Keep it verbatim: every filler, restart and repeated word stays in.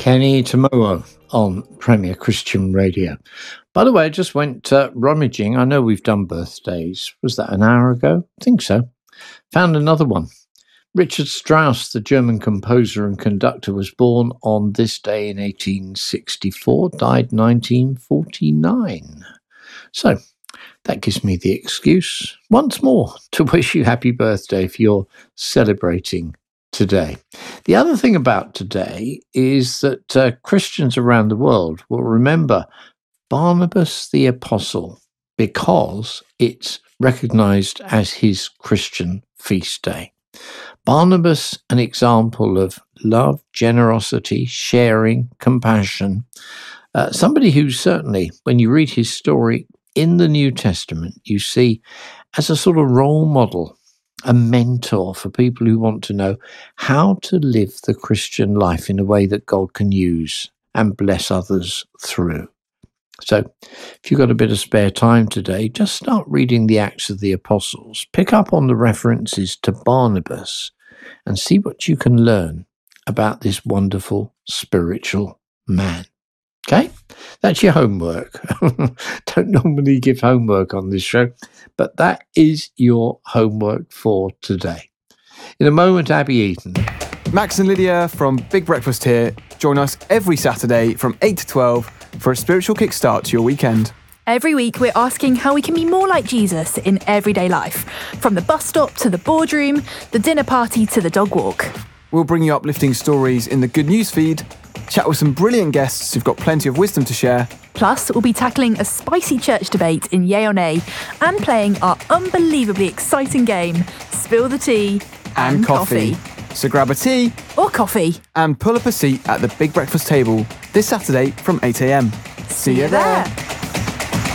Kenny Tomoa on Premier Christian Radio. By the way, I just went uh, rummaging. I know we've done birthdays. Was that an hour ago? I think so. Found another one. Richard Strauss, the German composer and conductor, was born on this day in eighteen sixty-four, died nineteen forty-nine. So that gives me the excuse once more to wish you happy birthday if you're celebrating today. The other thing about today is that uh, Christians around the world will remember Barnabas the Apostle because it's recognized as his Christian feast day. Barnabas, an example of love, generosity, sharing, compassion. Uh, somebody who certainly, when you read his story in the New Testament, you see as a sort of role model, a mentor for people who want to know how to live the Christian life in a way that God can use and bless others through. So if you've got a bit of spare time today, just start reading the Acts of the Apostles. Pick up on the references to Barnabas and see what you can learn about this wonderful spiritual man. Okay? That's your homework. Don't normally give homework on this show, but that is your homework for today. In a moment, Abby Eaton. Max and Lydia from Big Breakfast here. Join us every Saturday from eight to twelve for a spiritual kickstart to your weekend. Every week, we're asking how we can be more like Jesus in everyday life, from the bus stop to the boardroom, the dinner party to the dog walk. We'll bring you uplifting stories in the Good News feed, chat with some brilliant guests who've got plenty of wisdom to share. Plus, we'll be tackling a spicy church debate in Yay or Nay and playing our unbelievably exciting game, Spill the Tea and, and coffee. coffee. So grab a tea or coffee and pull up a seat at the Big Breakfast table this Saturday from eight a.m. See you there.